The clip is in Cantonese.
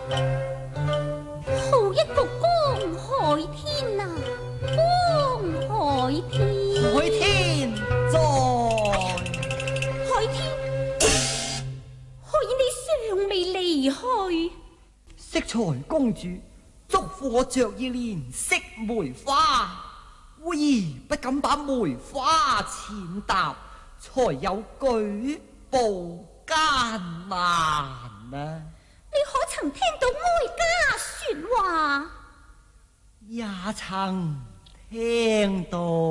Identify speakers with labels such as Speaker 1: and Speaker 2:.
Speaker 1: 好一個江海天啊，江海天！
Speaker 2: 海天在，
Speaker 1: 海天，何以你尚未離去？
Speaker 2: 適才公主囑咐我着意憐惜梅花，故而不敢把梅花踐踏，才有舉步艱難啊！
Speaker 1: 你可曾聽到哀家說話？
Speaker 2: 也曾聽到。